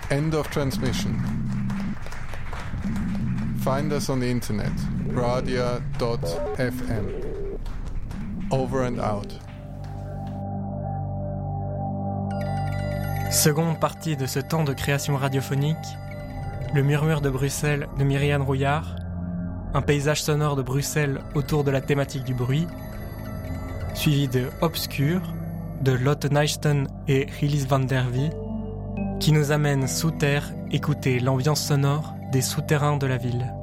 End of transmission. Find us on the internet, radia.fm. Over and out. Seconde partie de ce temps de création radiophonique, le murmure de Bruxelles de Myriam Rouillard, un paysage sonore de Bruxelles autour de la thématique du bruit, suivi de Obscur, de Lotte Neiston et Gilles van der Wie, qui nous amène sous terre écouter l'ambiance sonore des souterrains de la ville.